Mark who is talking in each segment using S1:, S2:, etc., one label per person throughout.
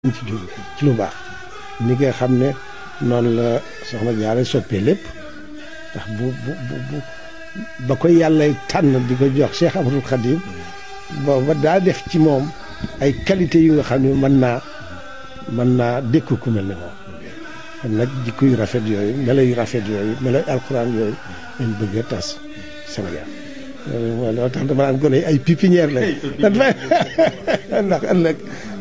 S1: ci jóg ci lu baax ni nga xam ne noonu la soxna Jaara soppee lépp ndax bu ba koy yàlla tànn di ko jox Cheikh Ahmadul Khadim booba daa def ci moom ay qualité yu nga xam ne mën naa dékku ku mel ne moom kon nag jikko yu rafet yooyu melo yu rafet yooyu melo alxuraan yooyu lañ bëgg a tas Sénégal loolu tax dama naan gone ay pépinière lañ ndax ëllëg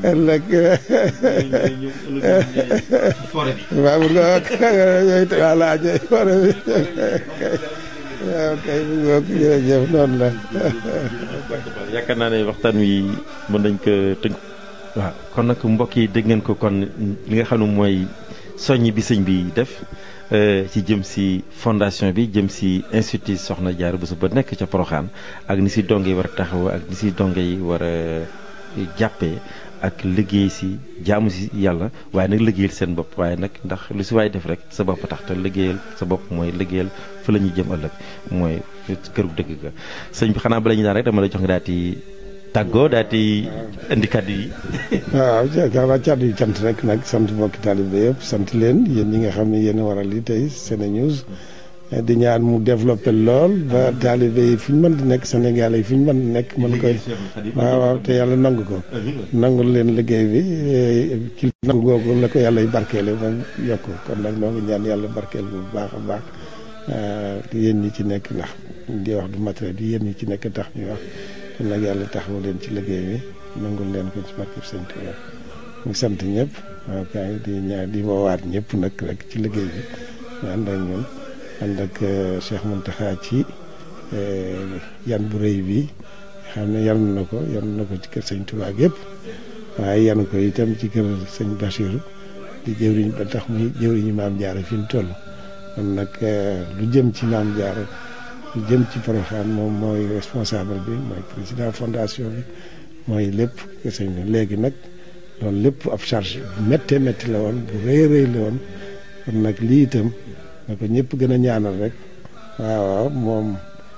S1: waaw bu nga yooyu voilà forêt bi waaw kay bu nga jërëjëf noonu la
S2: yaakaar naa ne waxtaan wi mën nañ ko tënk waaw kon nag mbokk yi dégg ngeen ko kon li nga xam ne mooy soññ bi sëñ bi def ci jëm si fondation bi jëm si institut Soxna Jaara Bousso ba nekk ca Porokhane ak ni si donge yi war a taxaw ak ni si donge yi war a jàppee ak liggéey si jaamu si yàlla waaye nag liggéeyal seen bopp waaye nag ndax lu si waay def rek sa bopp tax te liggéeyal sa bopp mooy liggéeyal fa la ñuy jëm ëllëg mooy këru dëgg ga sëñ bi xanaa bala ñu daan rek dama lay jox nga daal di tàggoo daal di indi kàddu yi.
S1: waaw kàddu yi cant rek nag sant mbokki taalibe yëpp sant leen yéen ñi nga xam ne yéen a waral li tey SeneNews di ñaan mu développé lool ba taalibe yi fu ñu mën di nekk Sénégal yi fu ñu mën di nekk mën koy waaw te yàlla nangu ko nangul leen liggéey bi ci nangu googu la ko yàlla barkeele ba yokk kon nag noo ngi ñaan yàlla barkeel bu baax a baax yéen ñi ci nekk ndax di wax du matériel bi yéen ñi ci nekk tax ñuy wax kon nag yàlla taxawu leen ci liggéey bi nangul leen ko ci barkeb Sëñ Tuubaa ñu sant ñëpp waaw kay di ñaan di woowaat ñëpp nag rek ci liggéey bi ñu ànd ak ñun ànd ak Cheikh Mountakha ci yan bu rëy bi xam ne yan na ko ci kër Sëñ Tuubaa yëpp waaye yan ko itam ci kër Sëñ Bassirou di jëwriñ ba tax muy jëwriñu Maam Jaara fi mu toll kon nag lu jëm ci Maam Jaara lu jëm ci Porokhane moom mooy responsable bi mooy président fondation bi mooy lépp kër sëñ bi léegi nag loolu lépp ab charge bu méttee métti la woon bu rëy la woon kon nag lii itam na ko ñëpp gën a ñaanal rek waaw moom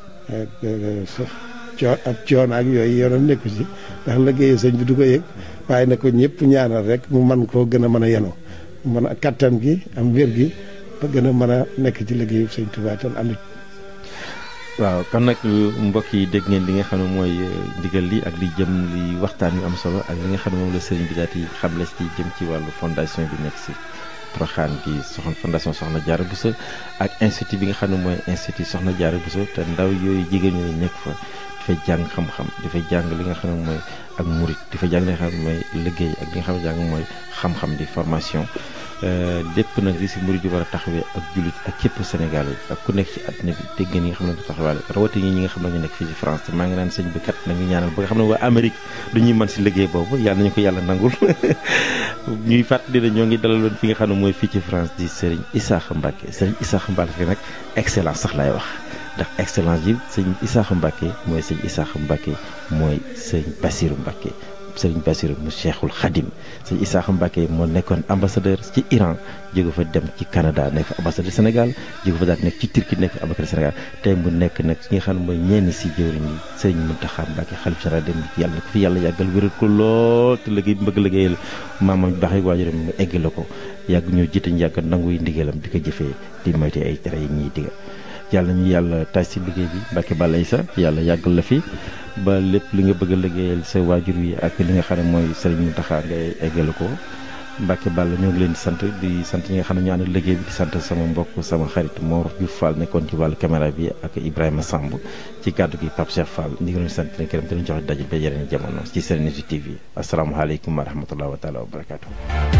S1: ab coono ak yooyu yoonam nekku ci ndax liggéeyu sëñ bi du ko yëg waaye na ko ñëpp ñaanal rek mu mën koo gën a mën a yenu mën a kattan gi am wér gi ba gën a mën a nekk ci liggéeyu sëñ Tuubaa tan ànd
S2: waaw kon nag mbokk yi dégg ngeen li nga xam ne mooy ndigal li ak li jëm li waxtaan yu am solo ak li nga xam ne moom la sëriñ bi daal di xamle ci jëm ci wàllu fondation bi nekk si Porokhane bi fondation Soxna Jaara Bousso ak institut bi nga xam ne mooy institut Soxna Jaara Bousso te ndaw yooyu jigéen ñooyu nekk fa dafay jàng xam-xam dafay jàng li nga xam ne mooy ak murit dafay jàng li nga xam ne mooy liggéey ak li nga xam ne jàng mooy xam-xam di formation lépp nag li si murit yi war a taxawee ak jullit ak képp Sénégal yi ak ku nekk ci àddina bi dégg ngeen ñi nga xam ne taxawaale rawatina ñi nga xam ne ñu nekk fii ci France te maa ngi naan sëñ bi kat nañu ñaanal ba nga xam ne waa Amérique du ñuy mën si liggéey boobu yàlla nañu ko yàlla nangul ñuy fàttali ne ñoo ngi dalaloon fi nga xam ne mooy fii ci France di Serigne Issakha Mbacké Serigne Issakha Mbacké nag excellence sax laay wax ndax excellence yi sëñ Issakha Mbacké mooy sëñ Issakha Mbacké mooy sëñ Bassirou Mbacké Sëriñ Bassirou mu Cheikhul Khadim sëñ Issakha Mbacké moo nekkoon ambassadeur ci Iran jóge fa dem ci Canada nekk ambassadeur Sénégal jóge fa daal nekk ci Turquie nekk ambassadeur Sénégal tey mu nekk nag ki nga xam ne mooy ñenn si jëwriñ yi sëriñ Mountakha Mbacké xalif général dem yàlla na ko fi yàlla yàggal wéral ko lool te liggéey bi bëgg liggéeyal maamam baax yi waajuram mu egg la ko yàgg ñoo jiite ñu yàgg nanguy ndigalam di ko jëfee di moyte ay tere yi ñuy diga yàlla ñu yàlla taaj si liggéey bi Mbacké Balla Issa yàlla yàggal la fi ba lépp li nga bëgg a liggéeyal sa waajur wi ak li nga xam ne mooy Serigne Mountakha ngay eggale ko Mbacké Balla ñoo ngi leen di sant ñi nga xam ne ñu ànd liggéey bi di sant sama mbokk sama xarit Mor Diouf Fall nekkoon ci wàllu caméra bi ak Ibrahima Samb ci kàddu gi Pape Cheikh Fall ñu ngi leen di sant leen këram te ñu joxe daje ba yeneen jamono ci SeneNews TV asalaamaaleykum wa rahmatulah wa taala wa barakaatu.